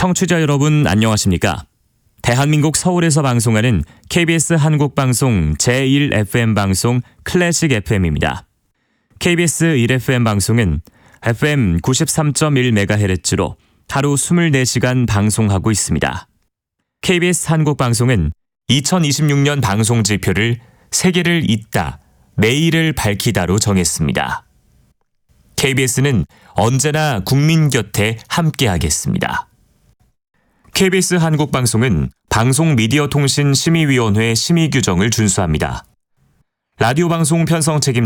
청취자 여러분 안녕하십니까? 대한민국 서울에서 방송하는 KBS 한국방송 제1FM 방송 클래식 FM입니다. KBS 1FM 방송은 FM 93.1MHz로 하루 24시간 방송하고 있습니다. KBS 한국방송은 2026년 방송 지표를 세계를 잇다, 내일을 밝히다로 정했습니다. KBS는 언제나 국민 곁에 함께하겠습니다. KBS 한국방송은 방송미디어통신심의위원회 심의 규정을 준수합니다. 라디오 방송 편성 책임